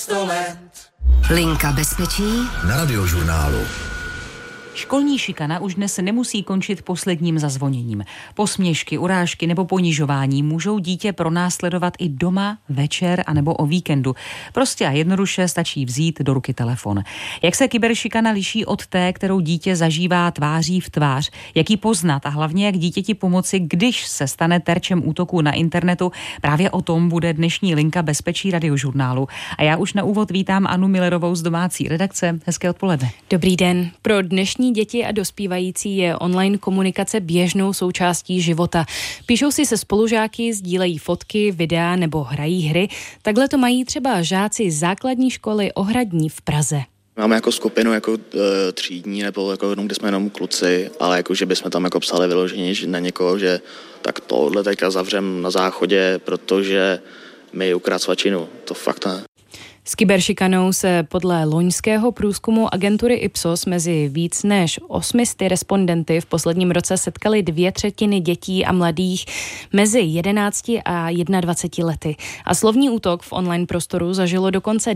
100 let. Linka bezpečí na Radiožurnálu. Školní šikana už dnes nemusí končit posledním zazvoněním. Posměšky, urážky nebo ponižování můžou dítě pronásledovat i doma, večer anebo o víkendu. Prostě a jednoduše stačí vzít do ruky telefon. Jak se kyberšikana liší od té, kterou dítě zažívá tváří v tvář, jak ji poznat a hlavně jak dítěti pomoci, když se stane terčem útoku na internetu, právě o tom bude dnešní Linka bezpečí Radiožurnálu. A já už na úvod vítám Anu Millerovou z domácí redakce. Hezké odpoledne. Dobrý den. Pro dnešní děti a dospívající je online komunikace běžnou součástí života. Píšou si se spolužáky, sdílejí fotky, videa nebo hrají hry. Takhle to mají třeba žáci základní školy Ohradní v Praze. Máme jako skupinu jako třídní nebo jako jenom, kde jsme jenom kluci, ale jako, že bychom tam jako psali vyloženě na někoho, že tak tohle teďka zavřem na záchodě, protože mi ukradl svačinu. To fakt ne. S kyberšikanou se podle loňského průzkumu agentury Ipsos mezi víc než 800 respondenty v posledním roce setkali 2/3 dětí a mladých mezi 11 a 21 lety. A slovní útok v online prostoru zažilo dokonce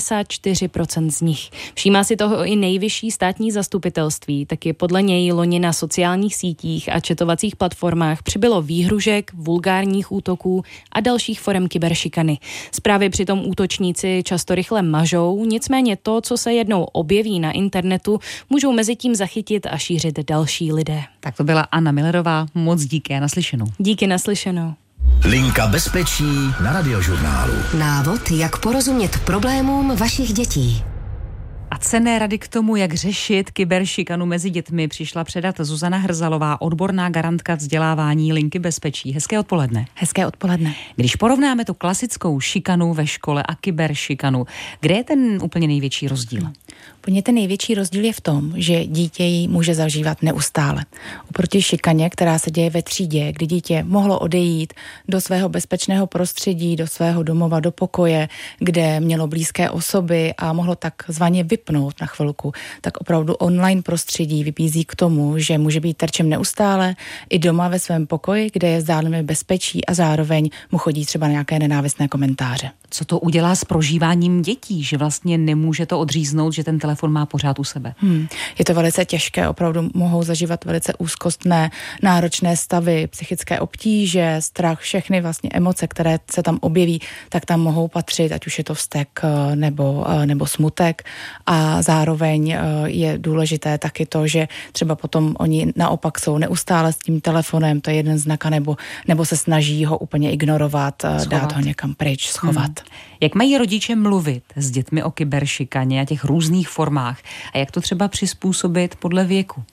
94% z nich. Všímá si toho i nejvyšší státní zastupitelství, taky podle něj loni na sociálních sítích a chatovacích platformách přibylo výhružek, vulgárních útoků a dalších forem kyberšikany. Zprávy přitom útočníci často rychle mažou, nicméně to, co se jednou objeví na internetu, můžou mezi tím zachytit a šířit další lidé. Tak to byla Anna Millerová, moc díky a naslyšenou. Díky, naslyšenou. Linka bezpečí na Radiožurnálu. Návod, jak porozumět problémům vašich dětí. A cenné rady k tomu, jak řešit kyberšikanu mezi dětmi, přišla předat Zuzana Hrzalová, odborná garantka vzdělávání Linky bezpečí. Hezké odpoledne. Hezké odpoledne. Když porovnáme tu klasickou šikanu ve škole a kyberšikanu, kde je ten úplně největší rozdíl? Úplně ten největší rozdíl je v tom, že dítě ji může zažívat neustále. Oproti šikaně, která se děje ve třídě, kdy dítě mohlo odejít do svého bezpečného prostředí, do svého domova, do pokoje, kde mělo blízké osoby a mohlo takzvaně vypnout na chvilku, tak opravdu online prostředí vybízí k tomu, že může být terčem neustále i doma ve svém pokoji, kde je zdánlivě bezpečí a zároveň mu chodí třeba nějaké nenávistné komentáře. Co to udělá s prožíváním dětí, že vlastně nemůže to odříznout, že ten telefon má pořád u sebe? Je to velice těžké, opravdu mohou zažívat velice úzkostné, náročné stavy, psychické obtíže, strach, všechny vlastně emoce, které se tam objeví, tak tam mohou patřit, ať už je to vztek nebo smutek. A zároveň je důležité taky to, že třeba potom oni naopak jsou neustále s tím telefonem, to je jeden znak, nebo se snaží ho úplně ignorovat, dát ho někam pryč, schovat. Jak mají rodiče mluvit s dětmi o kyberšikaně a těch různých formách a jak to třeba přizpůsobit podle věku?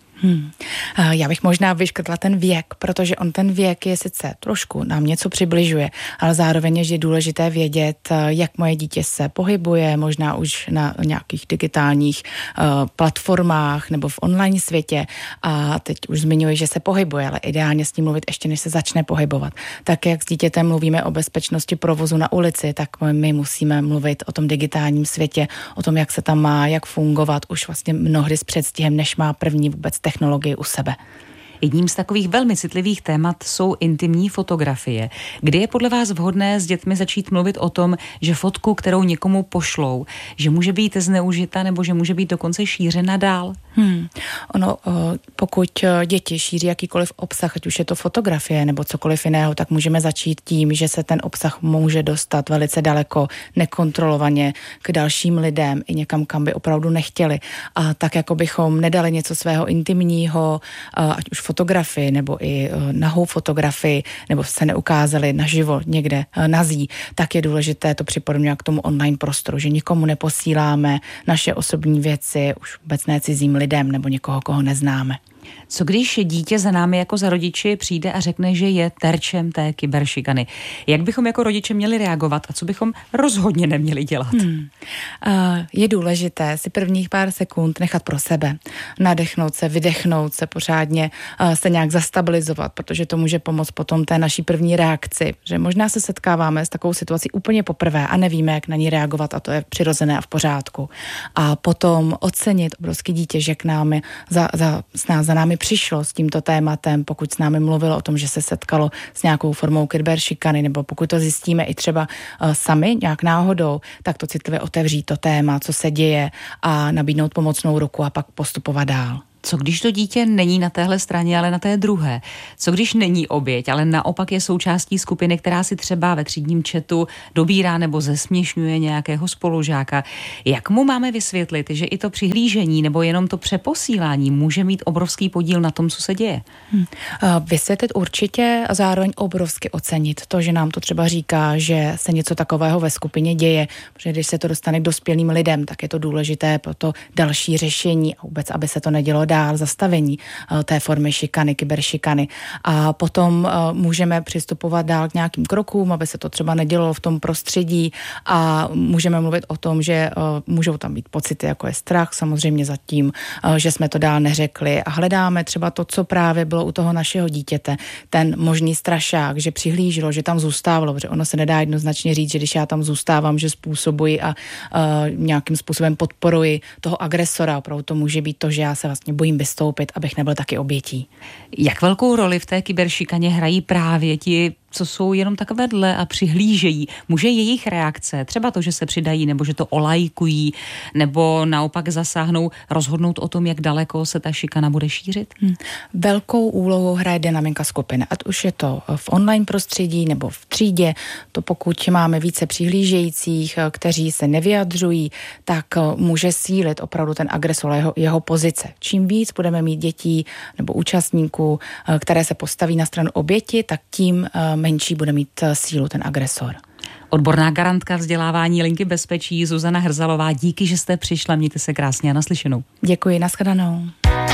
Já bych možná vyškrtla ten věk, protože on ten věk je sice trošku nám něco přibližuje, ale zároveň je důležité vědět, jak moje dítě se pohybuje, možná už na nějakých digitálních platformách nebo v online světě. A teď už zmiňuji, že se pohybuje, ale ideálně s ním mluvit ještě než se začne pohybovat. Tak jak s dítětem mluvíme o bezpečnosti provozu na ulici, tak my musíme mluvit o tom digitálním světě, o tom, jak se tam má, jak fungovat už vlastně mnohdy s předstihem, než má první vůbec technologii u sebe. Jedním z takových velmi citlivých témat jsou intimní fotografie. Kdy je podle vás vhodné s dětmi začít mluvit o tom, že fotku, kterou někomu pošlou, že může být zneužita nebo že může být dokonce šířena dál? Pokud děti šíří jakýkoliv obsah, ať už je to fotografie nebo cokoliv jiného, tak můžeme začít tím, že se ten obsah může dostat velice daleko, nekontrolovaně k dalším lidem i někam, kam by opravdu nechtěli. A tak, jako bychom nedali něco svého intimního, ať už fotografii nebo i nahou fotografii, nebo se neukázali naživo někde nazí, tak je důležité to připodobňovat k tomu online prostoru, že nikomu neposíláme naše osobní věci, už vůbec ne cizím lidem nebo někoho, koho neznáme. Co když dítě za námi jako za rodiči přijde a řekne, že je terčem té kyberšikany? Jak bychom jako rodiče měli reagovat a co bychom rozhodně neměli dělat? Je důležité si prvních pár sekund nechat pro sebe. Nadechnout se, vydechnout se pořádně, se nějak zastabilizovat, protože to může pomoct potom té naší první reakci. Že možná se setkáváme s takovou situací úplně poprvé a nevíme, jak na ní reagovat a to je přirozené a v pořádku. A potom ocenit obrovský dítě, že k nám za námi přišlo s tímto tématem, pokud s námi mluvilo o tom, že se setkalo s nějakou formou kyberšikany, nebo pokud to zjistíme i třeba sami nějak náhodou, tak to citlivě otevřít to téma, co se děje a nabídnout pomocnou ruku a pak postupovat dál. Co když to dítě není na téhle straně, ale na té druhé? Co když není oběť, ale naopak je součástí skupiny, která si třeba ve třídním chatu dobírá nebo zesměšňuje nějakého spolužáka? Jak mu máme vysvětlit, že i to přihlížení nebo jenom to přeposílání může mít obrovský podíl na tom, co se děje? Vysvětlit určitě a zároveň obrovsky ocenit to, že nám to třeba říká, že se něco takového ve skupině děje, protože když se to dostane k dospělým lidem, tak je to důležité pro to další řešení a vůbec, aby se to nedělo dál, zastavení té formy šikany, kyberšikany. A potom můžeme přistupovat dál k nějakým krokům, aby se to třeba nedělo v tom prostředí a můžeme mluvit o tom, že můžou tam být pocity, jako je strach, samozřejmě zatím, že jsme to dál neřekli a hledáme třeba to, co právě bylo u toho našeho dítěte, ten možný strašák, že přihlíželo, že tam zůstávalo, protože ono se nedá jednoznačně říct, že když já tam zůstávám, že způsobuji a nějakým způsobem podporuji toho agresora, opravdu to může být to, že já se vlastně bojím vystoupit, abych nebyl taky obětí. Jak velkou roli v té kyberšikaně hrají právě ti, co jsou jenom tak vedle a přihlížejí? Může jejich reakce, třeba to, že se přidají, nebo že to olajkují, nebo naopak zasáhnou, rozhodnout o tom, jak daleko se ta šikana bude šířit? Velkou úlohu hraje dynamika skupiny. Ať už je to v online prostředí nebo v třídě, to pokud máme více přihlížejících, kteří se nevyjadřují, tak může sílit opravdu ten agresor, jeho pozice. Čím víc budeme mít dětí nebo účastníků, které se postaví na stranu oběti, tak tím menší bude mít sílu ten agresor. Odborná garantka vzdělávání Linky bezpečí Zuzana Hrzalová, díky, že jste přišla, mějte se krásně a naslyšenou. Děkuji, nashledanou.